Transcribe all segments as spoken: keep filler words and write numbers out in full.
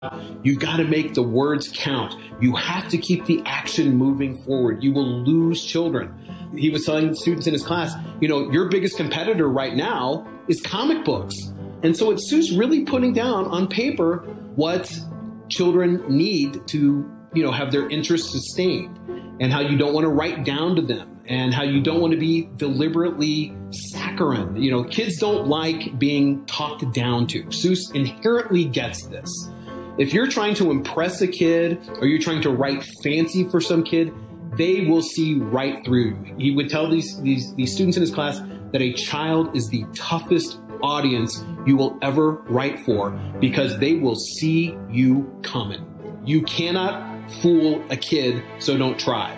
You've got to make the words count. You have to keep the action moving forward. You will lose children. He was telling the students in his class, you know, your biggest competitor right now is comic books. And so it's Seuss really putting down on paper what children need to, you know, have their interests sustained, and how you don't want to write down to them, and how you don't want to be deliberately saccharine. You know, kids don't like being talked down to. Seuss inherently gets this. If you're trying to impress a kid, or you're trying to write fancy for some kid, they will see right through you. He would tell these, these, these students in his class that a child is the toughest audience you will ever write for, because they will see you coming. You cannot fool a kid, so don't try.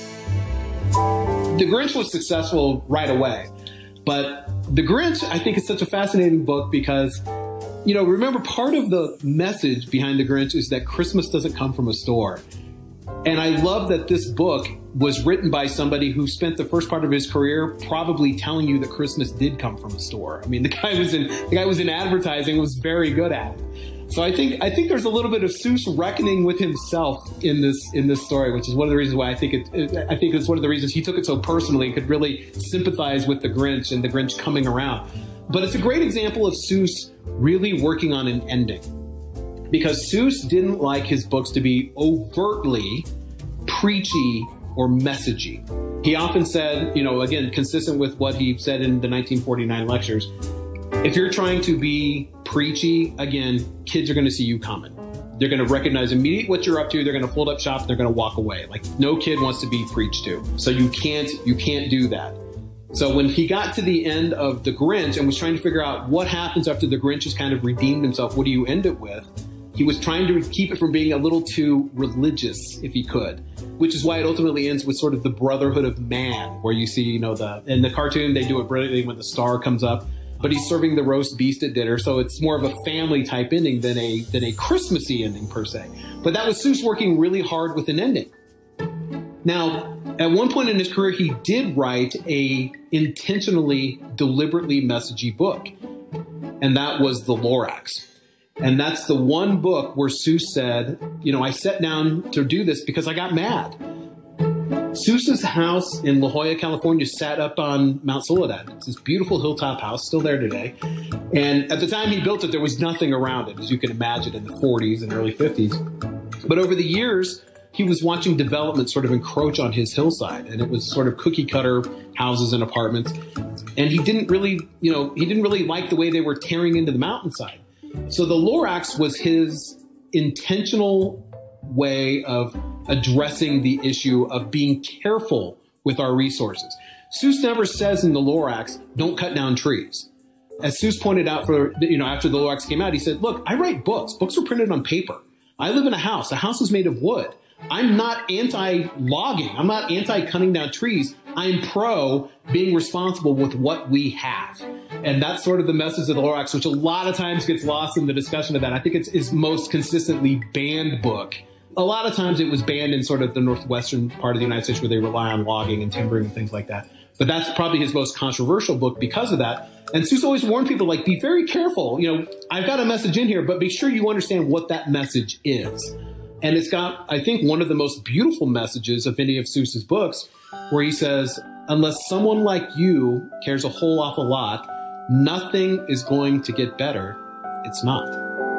The Grinch was successful right away, but The Grinch, I think, is such a fascinating book because, you know, remember, part of the message behind The Grinch is that Christmas doesn't come from a store. And I love that this book was written by somebody who spent the first part of his career probably telling you that Christmas did come from a store. I mean, the guy was in the guy was in advertising, was very good at it. So I think I think there's a little bit of Seuss reckoning with himself in this in this story, which is one of the reasons why I think it, it I think it's one of the reasons he took it so personally and could really sympathize with the Grinch and the Grinch coming around. But it's a great example of Seuss really working on an ending, because Seuss didn't like his books to be overtly preachy or messagey. He often said, you know, again, consistent with what he said in the nineteen forty-nine lectures, if you're trying to be preachy, again, kids are going to see you coming. They're going to recognize immediately what you're up to. They're going to fold up shop. They're going to walk away. Like, no kid wants to be preached to. So you can't, you can't do that. So when he got to the end of The Grinch and was trying to figure out what happens after the Grinch has kind of redeemed himself, what do you end it with? He was trying to keep it from being a little too religious, if he could, which is why it ultimately ends with sort of the brotherhood of man, where you see, you know, the in the cartoon, they do it brilliantly when the star comes up, but he's serving the roast beast at dinner. So it's more of a family type ending than a than a Christmassy ending per se. But that was Seuss working really hard with an ending. Now, at one point in his career, he did write a intentionally, deliberately messagey book, and that was The Lorax. And that's the one book where Seuss said, you know, I sat down to do this because I got mad. Seuss's house in La Jolla, California, sat up on Mount Soledad. It's this beautiful hilltop house, still there today. And at the time he built it, there was nothing around it, as you can imagine, in the forties and early fifties. But over the years, he was watching development sort of encroach on his hillside, and it was sort of cookie cutter houses and apartments. And he didn't really, you know, he didn't really like the way they were tearing into the mountainside. So the Lorax was his intentional way of addressing the issue of being careful with our resources. Seuss never says in the Lorax, don't cut down trees. As Seuss pointed out, for you know, after the Lorax came out, he said, look, I write books. Books are printed on paper. I live in a house. A house is made of wood. I'm not anti-logging. I'm not anti-cutting down trees. I'm pro being responsible with what we have. And that's sort of the message of the Lorax, which a lot of times gets lost in the discussion of that. I think it's his most consistently banned book. A lot of times it was banned in sort of the northwestern part of the United States, where they rely on logging and timbering and things like that. But that's probably his most controversial book because of that. And Seuss always warned people, like, be very careful. You know, I've got a message in here, but be sure you understand what that message is. And it's got, I think, one of the most beautiful messages of any of Seuss's books, where he says, unless someone like you cares a whole awful lot, nothing is going to get better. It's not.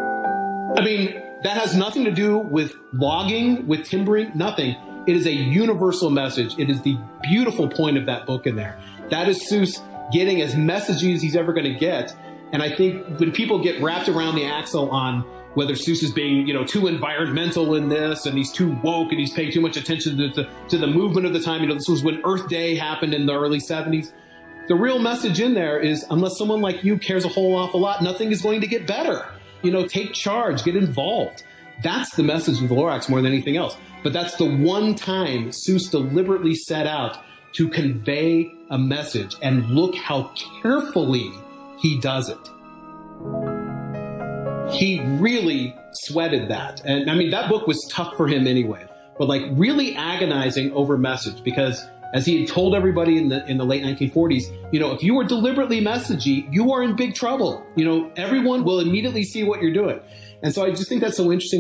I mean, that has nothing to do with logging, with timbering, nothing. It is a universal message. It is the beautiful point of that book in there. That is Seuss getting as messagey as he's ever going to get. And I think when people get wrapped around the axle on whether Seuss is being, you know, too environmental in this, and he's too woke, and he's paying too much attention to, to, to the movement of the time. You know, this was when Earth Day happened in the early seventies. The real message in there is, unless someone like you cares a whole awful lot, nothing is going to get better. You know, take charge, get involved. That's the message of the Lorax more than anything else. But that's the one time Seuss deliberately set out to convey a message, and look how carefully he does it. He really sweated that. And I mean, that book was tough for him anyway, but like really agonizing over message, because as he had told everybody in the in the late nineteen forties, you know, if you are deliberately messagey, you are in big trouble. You know, everyone will immediately see what you're doing. And so I just think that's so interesting.